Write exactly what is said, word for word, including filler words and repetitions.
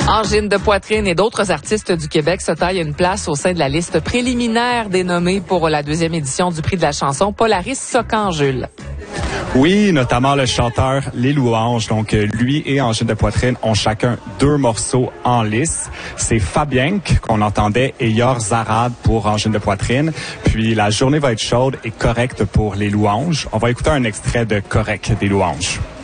Angine de poitrine et d'autres artistes du Québec se taillent une place au sein de la liste préliminaire des nommés pour la deuxième édition du prix de la chanson Polaris Socan, Jules. Oui, notamment le chanteur Les Louanges. Donc, lui et Angine de poitrine ont chacun deux morceaux en lice. C'est Fabien qu'on entendait et Yor Zarad pour Angine de poitrine. Puis, La journée va être chaude et Correcte pour Les Louanges. On va écouter un extrait de Correct des Louanges.